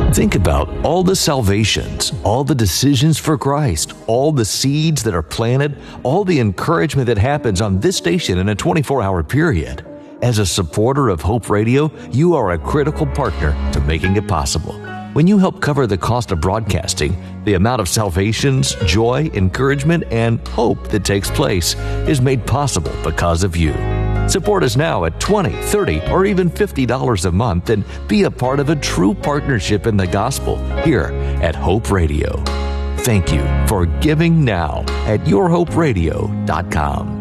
Think about all the salvations, all the decisions for Christ, all the seeds that are planted, all the encouragement that happens on this station in a 24-hour period. As a supporter of Hope Radio, you are a critical partner to making it possible. When you help cover the cost of broadcasting, the amount of salvations, joy, encouragement, and hope that takes place is made possible because of you. Support us now at $20, $30, or even $50 a month and be a part of a true partnership in the gospel here at Hope Radio. Thank you for giving now at yourhoperadio.com.